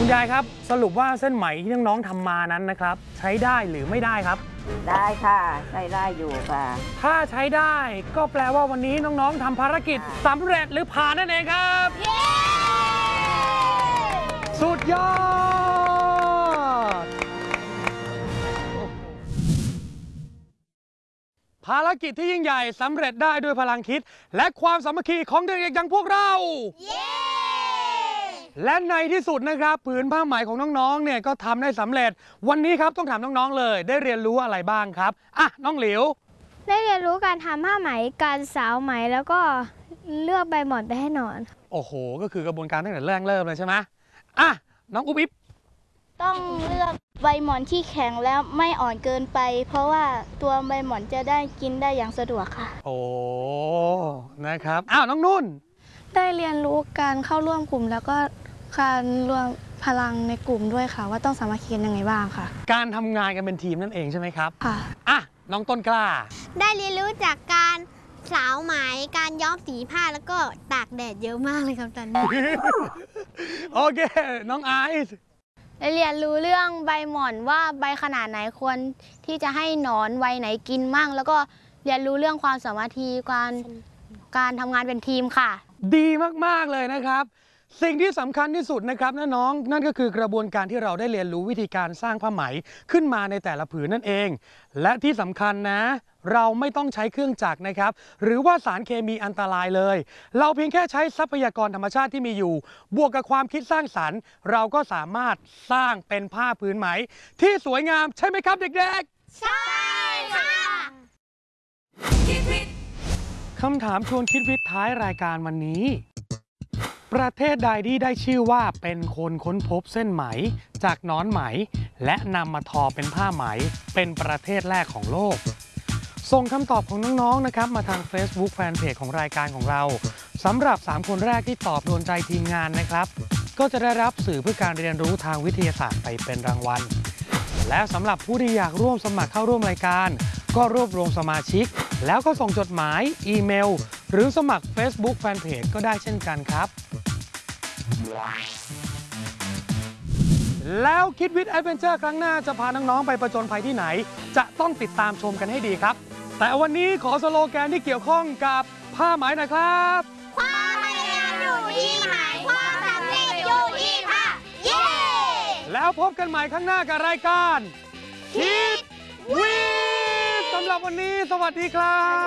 ยายครับสรุปว่าเส้นไหมที่น้องๆทำมานั้นนะครับใช้ได้หรือไม่ได้ครับได้ค่ะใช้ได้อยู่ค่ะถ้าใช้ได้ก็แปลว่าวันนี้น้องๆทำภารกิจสำเร็จหรือผ่านนั่นเองครับสุดยอดภารกิจที่ยิ่งใหญ่สำเร็จได้ด้วยพลังคิดและความสามัคคีของเด็กๆอย่างพวกเราและในที่สุดนะครับผืนผ้าไหมของน้องๆเนี่ยก็ทำได้สำเร็จวันนี้ครับต้องถามน้องๆเลยได้เรียนรู้อะไรบ้างครับอ่ะน้องหลิวได้เรียนรู้การทำผ้าไหมการสาวไหมแล้วก็เลือกใบหม่อนไปให้นอนโอ้โหก็คือกระบวนการตั้งแต่แรกเริ่มเลยใช่ไหมอ่ะน้องอุ๊บอิ๊บต้องเลือกใบหม่อนที่แข็งแล้วไม่อ่อนเกินไปเพราะว่าตัวใบหม่อนจะได้กินได้อย่างสะดวกค่ะโอ้นะครับอ้าวน้องนุ่นได้เรียนรู้การเข้าร่วมกลุ่มแล้วก็การรวมพลังในกลุ่มด้วยค่ะว่าต้องสามัคคีกันยังไงบ้างค่ะการทำงานกันเป็นทีมนั่นเองใช่ไหมครับค่ะอ่ะน้องต้นกล้าได้เรียนรู้จากการสาวไหมการย้อมสีผ้าแล้วก็ตากแดดเยอะมากเลยครับตอนนี้โอเคน้องไอซ์ได้เรียนรู้เรื่องใบหม่อนว่าใบขนาดไหนควรที่จะให้หนอนวัยไหนกินมั่งแล้วก็เรียนรู้เรื่องความสามัคคีการทำงานเป็นทีมค่ะดีมากๆเลยนะครับสิ่งที่สำคัญที่สุดนะครับน้องนั่นก็คือกระบวนการที่เราได้เรียนรู้วิธีการสร้างผ้าไหมขึ้นมาในแต่ละผืนนั่นเองและที่สำคัญนะเราไม่ต้องใช้เครื่องจักรนะครับหรือว่าสารเคมีอันตรายเลยเราเพียงแค่ใช้ทรัพยากรธรรมชาติที่มีอยู่บวกกับความคิดสร้างสรรค์เราก็สามารถสร้างเป็นผ้าผืนไหมที่สวยงามใช่ไหมครับเด็กๆใช่ค่ะคำถามชวนคิดวิทย์ท้ายรายการวันนี้ประเทศใดที่ได้ชื่อว่าเป็นคนค้นพบเส้นไหมจากหนอนไหมและนำมาทอเป็นผ้าไหมเป็นประเทศแรกของโลกส่งคำตอบของน้องๆนะครับมาทาง Facebook Fanpage ของรายการของเราสำหรับ3คนแรกที่ตอบโดนใจทีมงานนะครับก็จะได้รับสื่อเพื่อการเรียนรู้ทางวิทยาศาสตร์ไปเป็นรางวัลและสำหรับผู้ที่อยากร่วมสมัครเข้าร่วมรายการก็รวบรวมสมาชิกแล้วก็ส่งจดหมายอีเมลหรือสมัคร Facebook Fanpage ก็ได้เช่นกันครับแล้วคิดวิทย์แอดเวนเจอร์ครั้งหน้าจะพาน้องๆไปประจนภัยที่ไหนจะต้องติดตามชมกันให้ดีครับแต่วันนี้ขอสโลแกนที่เกี่ยวข้องกับผ้าไหมหน่อยครับความพยายามอยู่ที่ไหมความสำเร็จอยู่ที่ผ้าเย้แล้วพบกันใหม่ข้างหน้ากับรายการคิดวิทย์สำหรับวันนี้สวัสดีครับ